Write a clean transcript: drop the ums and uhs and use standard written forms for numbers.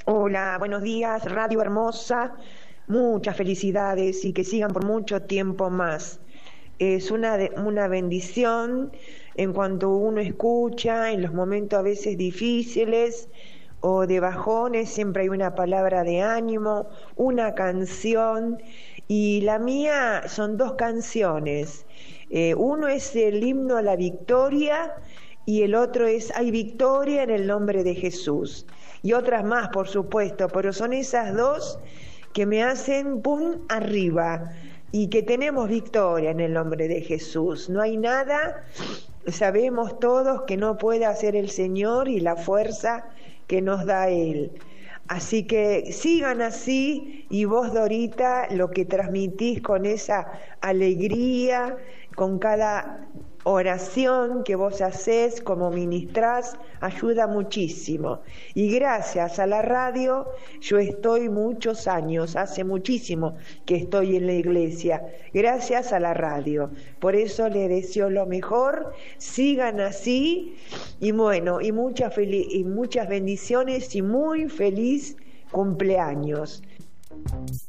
Hola, buenos días, Radio Hermosa. Muchas felicidades y que sigan por mucho tiempo más. Es una bendición en cuanto uno escucha en los momentos a veces difíciles o de bajones, siempre hay una palabra de ánimo, una canción. Y la mía son dos canciones. Uno es el himno a la victoria y el otro es Hay victoria en el nombre de Jesús. Y otras más, por supuesto, pero son esas dos que me hacen pum arriba y que tenemos victoria en el nombre de Jesús. No hay nada, sabemos todos que no puede hacer el Señor y la fuerza que nos da Él. Así que sigan así y vos, Dorita, lo que transmitís con esa alegría, con cada oración que vos hacés, como ministrás, ayuda muchísimo. Y gracias a la radio, yo estoy muchos años, hace muchísimo que estoy en la iglesia, gracias a la radio. Por eso les deseo lo mejor, sigan así, y bueno, y muchas bendiciones y muy feliz cumpleaños.